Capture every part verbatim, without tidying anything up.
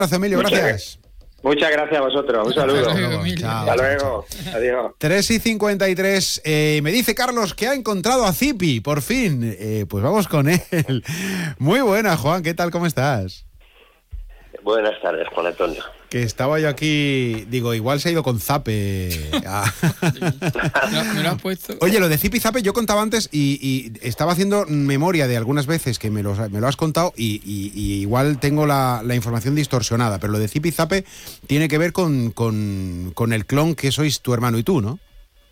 Emilio, gracias. Muchas gracias a vosotros. Un saludo. Hasta luego. Chao, Hasta chao, luego. chao. Adiós. tres y cincuenta y tres. Eh, me dice Carlos que ha encontrado a Zipi, por fin. Eh, pues vamos con él. Muy buena, Juan. ¿Qué tal? ¿Cómo estás? Buenas tardes, Juan Antonio. Que estaba yo aquí, digo, igual se ha ido con Zape. Ah. ¿Me lo has puesto? Oye, lo de Zipi y Zape yo contaba antes y, y estaba haciendo memoria de algunas veces que me, los, me lo has contado y, y, y igual tengo la, la información distorsionada, pero lo de Zipi y Zape tiene que ver con, con, con el clon que sois tu hermano y tú, ¿no?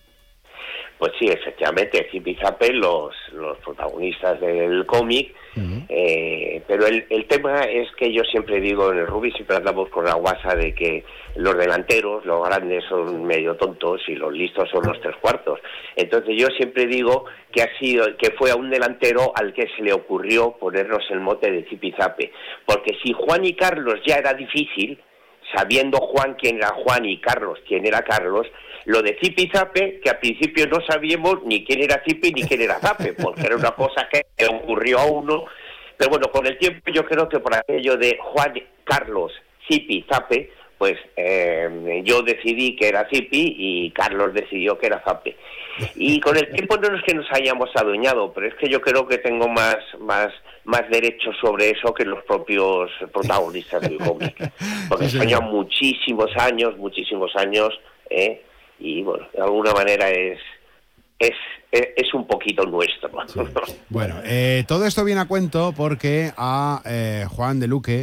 Pues sí, efectivamente, Zipi y Zape, los, los protagonistas del cómic, uh-huh. eh, pero el, el tema es que yo siempre digo, en el rugby siempre andamos con la guasa de que los delanteros, los grandes son medio tontos y los listos son los tres cuartos. Entonces yo siempre digo que ha sido, que fue a un delantero al que se le ocurrió ponernos el mote de Zipi y Zape, porque si Juan y Carlos ya era difícil, sabiendo Juan quién era Juan y Carlos quién era Carlos, lo de Zipi y Zape, que al principio no sabíamos ni quién era Zipi ni quién era Zape, porque era una cosa que le ocurrió a uno, pero bueno, con el tiempo yo creo que por aquello de Juan, Carlos, Zipi, Zape, pues eh, yo decidí que era Zipi y Carlos decidió que era Zape. Y con el tiempo no es que nos hayamos adueñado, pero es que yo creo que tengo más más más derechos sobre eso que los propios protagonistas del cómic. Porque sí, llevan muchísimos años, muchísimos años, ¿eh? Y bueno, de alguna manera es es es un poquito nuestro. Sí. Bueno, eh, todo esto viene a cuento porque a eh, Juan de Luque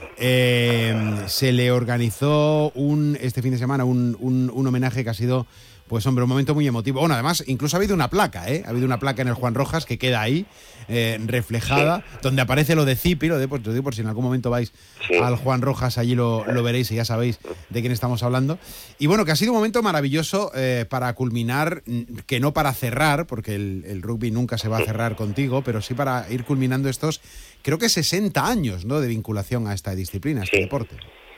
eh, se le organizó un este fin de semana un, un, un homenaje que ha sido, pues hombre, un momento muy emotivo. Bueno, además, incluso ha habido una placa, ¿eh? Ha habido una placa en el Juan Rojas que queda ahí, eh, reflejada, sí, donde aparece lo de Zipi, lo de, pues, lo digo por si en algún momento vais sí. al Juan Rojas, allí lo, lo veréis y ya sabéis de quién estamos hablando. Y bueno, que ha sido un momento maravilloso eh, para culminar, que no para cerrar, porque el, el rugby nunca se va a cerrar contigo, pero sí para ir culminando estos, creo que sesenta años, ¿no?, de vinculación a esta disciplina, a este sí. deporte.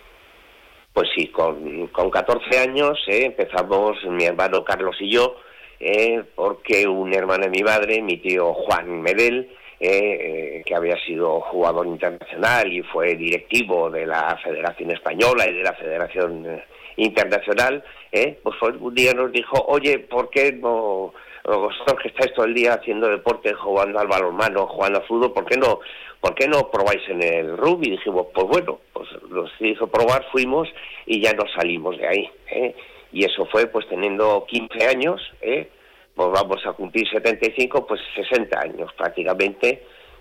Pues sí, con, con catorce años eh, empezamos mi hermano Carlos y yo, eh, porque un hermano de mi madre, mi tío Juan Medel, eh, eh, que había sido jugador internacional y fue directivo de la Federación Española y de la Federación eh, Internacional, eh, pues un día nos dijo, oye, ¿por qué no... vosotros que estáis todo el día haciendo deporte, jugando al balonmano, jugando al fútbol, ¿por qué no, por qué no probáis en el rugby? Y dijimos, pues bueno, pues nos hizo probar, fuimos y ya nos salimos de ahí, ¿eh? Y eso fue pues teniendo quince años, ¿eh? Pues vamos a cumplir setenta y cinco, pues sesenta años prácticamente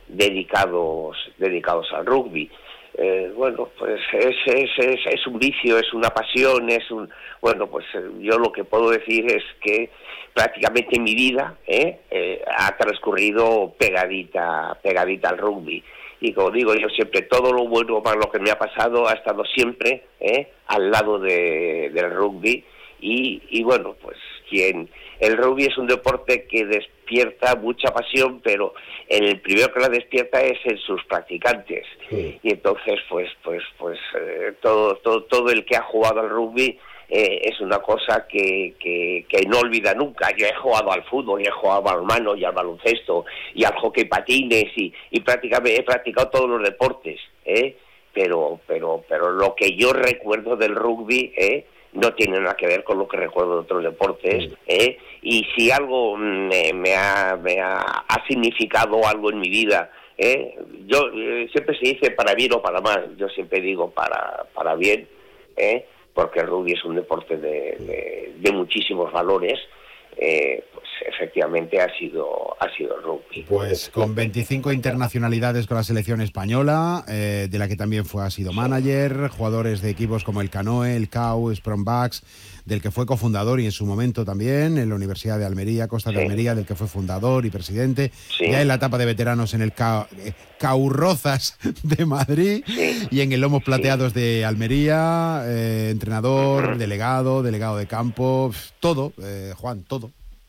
dedicados, dedicados al rugby. Eh, bueno, pues es, es, es, es un vicio, es una pasión, es un... Bueno, pues eh, yo lo que puedo decir es que prácticamente mi vida eh, eh, ha transcurrido pegadita, pegadita al rugby. Y como digo, yo siempre, todo lo bueno para lo que me ha pasado ha estado siempre eh, al lado de, del rugby. Y, y bueno, pues quien... El rugby es un deporte que despierta mucha pasión, pero el primero que la despierta es en sus practicantes. Sí. Y entonces, pues, pues, pues, eh, todo, todo, todo el que ha jugado al rugby eh, es una cosa que, que, que no olvida nunca. Yo he jugado al fútbol, y he jugado al balonmano, y al baloncesto, y al hockey patines, y, y prácticamente he practicado todos los deportes, ¿eh? Pero, pero, pero lo que yo recuerdo del rugby, ¿eh?, no tiene nada que ver con lo que recuerdo de otros deportes, ¿eh? Y si algo me, me, ha, me ha, ha significado algo en mi vida, ¿eh? Yo eh, siempre se dice para bien o para mal, yo siempre digo para, para bien, ¿eh? Porque el rugby es un deporte de, de, de muchísimos valores, eh, pues efectivamente ha sido ha sido el rugby. Pues con veinticinco internacionalidades con la selección española, eh, de la que también fue ha sido manager, jugadores de equipos como el Canoe, el C A U, Springboks, del que fue cofundador y en su momento también en la Universidad de Almería, Costa de sí. Almería, del que fue fundador y presidente, sí. ya en la etapa de veteranos en el C A U Rozas de Madrid sí. y en el Lomos Plateados sí. de Almería, eh, entrenador, uh-huh. delegado, delegado de campo, todo, eh, Juan, todo.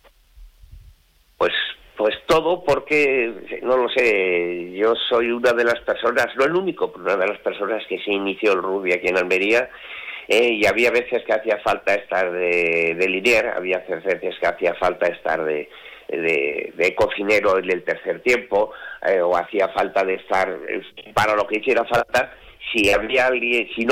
Pues pues todo porque, no lo sé, yo soy una de las personas, no el único, pero una de las personas que se inició el rugby aquí en Almería, eh, y había veces que hacía falta estar de, de linier, había veces que hacía falta estar de, de, de cocinero en el tercer tiempo, eh, o hacía falta de estar, para lo que hiciera falta, si había alguien, si no